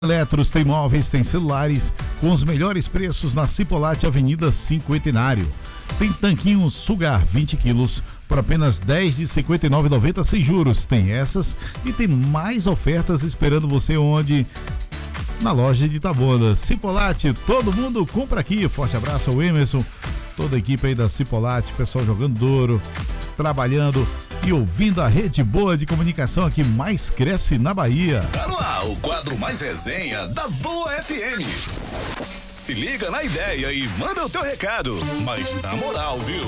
Eletros tem móveis, tem celulares, com os melhores preços na Cipolate, Avenida Cinquentenário. Tem tanquinho Sugar 20 quilos por apenas R$10 de R$ 59,90 sem juros. Tem essas e tem mais ofertas esperando você onde? Na loja de Itabuna. Cipolate, todo mundo compra aqui. Forte abraço ao Emerson, toda a equipe aí da Cipolate, pessoal jogando duro, trabalhando e ouvindo a rede boa de comunicação que mais cresce na Bahia. Tá no ar o quadro mais resenha da Boa FM. Se liga na ideia e manda o teu recado, mas na moral, viu?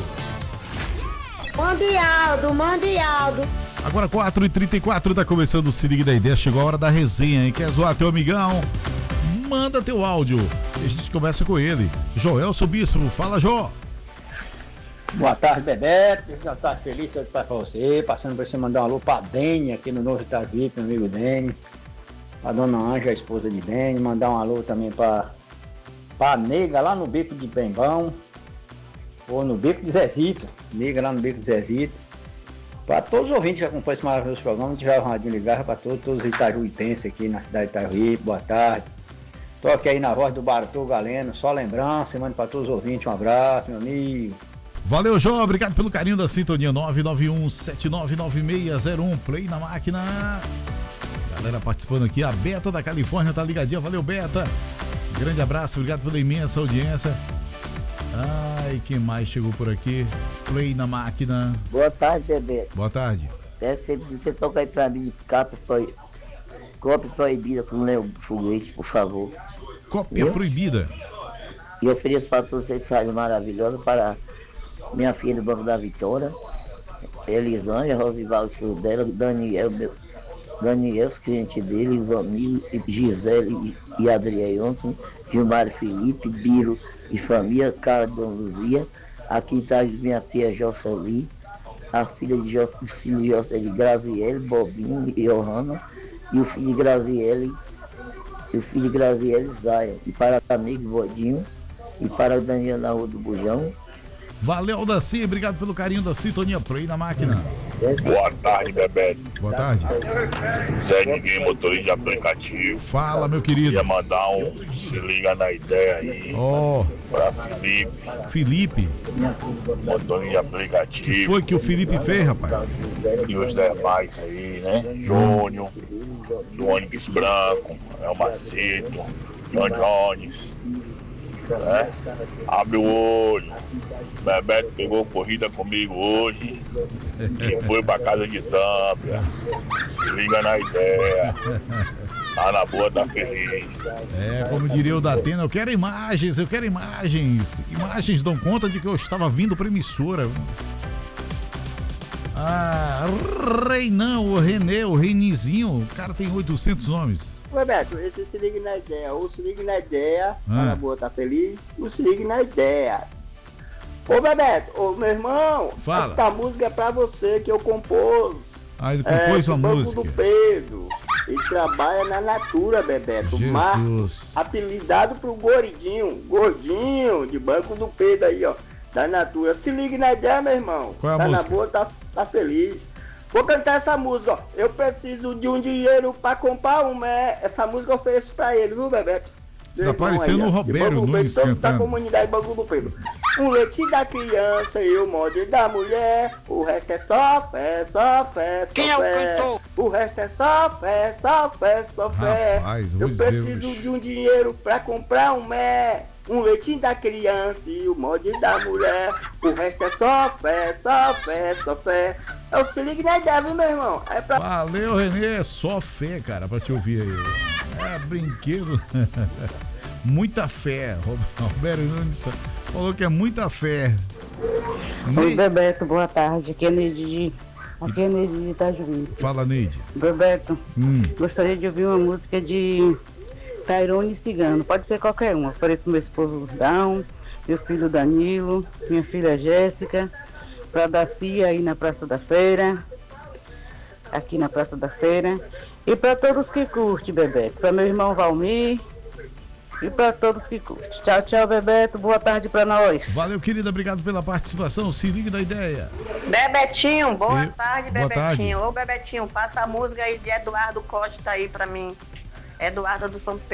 Mande Aldo. Agora 4h34, tá começando o Se Liga da Ideia, chegou a hora da resenha, hein? Quer zoar teu amigão? Manda teu áudio e a gente conversa com ele. Joelson Bispo, fala, Jô. Boa tarde, Bebeto. Já tá feliz de estar com você. Passando para você mandar um alô pra Dene aqui no Novo Itavipe, meu amigo Dene. A dona Anja, a esposa de Dene. Mandar um alô também pra Nega lá no Beco de Bembão. Ou no Beco de Zezito. Nega lá no Beco de Zezito. Para todos os ouvintes que acompanham esse maravilhoso programa, tiver um radinho ligado para todos os itajuítenses aqui na cidade de Itajuípe. Boa tarde. Tô aqui aí na voz do Bartô Galeno. Só lembrança, mando para todos os ouvintes. Um abraço, meu amigo. Valeu, João, obrigado pelo carinho da sintonia. 991-799601, play na máquina. Galera participando aqui, a Beta da Califórnia tá ligadinha, valeu, Beta. Grande abraço, obrigado pela imensa audiência. Ai, quem mais chegou por aqui? Play na máquina. Boa tarde, bebê. Boa tarde. Deve ser preciso você tocar aí pra mim, cópia proibida com o Léo Foguete, por favor. Cópia proibida. E ofereço para todos vocês essa rádio maravilhosa para minha filha do Banco da Vitória, Elisângela, Rosivaldo, filho dela, Daniel, os clientes dele, os amigos, Gisele e Adriel, Gilmar Felipe, Biro e família, Cara de Dona Luzia. Aqui está minha filha Jocely, a filha de Jocely, Graziele, Bobinho e Johanna, e o filho de Graziele, Zaya, e para o amigo Vodinho, e para o Daniel na Rua do Bujão. Valeu, Daci, obrigado pelo carinho da sintonia, play na máquina. Boa tarde, Bebeto. Boa tarde. Zé Ninguém, motorista de aplicativo. Fala, meu querido. Queria mandar um Se Liga na Ideia aí. Pra Felipe. Motorista de aplicativo. Que foi que o Felipe fez, rapaz? E os demais aí, né? Júnior, do ônibus branco, El Macedo, John Jones. Né? Abre o olho. Bebeto pegou corrida comigo hoje e foi pra casa de Zâmbia. Se liga na ideia. Tá na boa, tá feliz. Como diria o Datena, eu quero imagens. Imagens dão conta de que eu estava vindo pra emissora. Reinão, o Renê, o Reinizinho, o cara tem 800 nomes. Bebeto, esse Se Liga na Ideia, ou Se Liga na Ideia, na boa, tá feliz, o Se Liga na Ideia. Ô Bebeto, meu irmão, fala. Essa música é pra você que eu compôs. Ele compôs uma música. Do Pedro. Ele trabalha na Natura, Bebeto. Jesus. Apelidado pro gordinho, de Banco do Pedro aí, ó, da Natura. Se liga na ideia, meu irmão. Qual é a música? Na boa, tá feliz. Vou cantar essa música, ó. Eu preciso de um dinheiro pra comprar essa música eu ofereço pra ele, viu, Bebeto? Tá parecendo o Roberto Nunes cantando. Da cantando. comunidade Banco do Pedro. Um leite da criança e o molde da mulher. O resto é só fé. Quem é o cantor? O resto é só fé. Rapaz, eu preciso de um dinheiro pra comprar um leitinho da criança e o molde da mulher. O resto é só fé. É o Se Liga na Ideia, viu, meu irmão? Valeu, Renê. É só fé, cara, pra te ouvir aí. Brinquedo. Muita fé. Roberto Nunes falou que é muita fé. Oi, Bebeto, boa tarde. Aqui é Neide de Itajuí. Fala, Neide. Bebeto, gostaria de ouvir uma música de Tairone Cigano. Pode ser qualquer uma. Ofereço pro meu esposo Dão, meu filho Danilo, minha filha Jéssica, pra Dacia aí na Praça da Feira, aqui na Praça da Feira, e pra todos que curtem, Bebeto, pra meu irmão Valmir e pra todos que curtem. Tchau, Bebeto, boa tarde pra nós. Valeu, querida, obrigado pela participação. Se liga da ideia. Bebetinho, boa tarde, Boa Bebetinho. tarde. Ô, Bebetinho, passa a música aí de Eduardo Costa aí pra mim. Eduarda do São Pedro.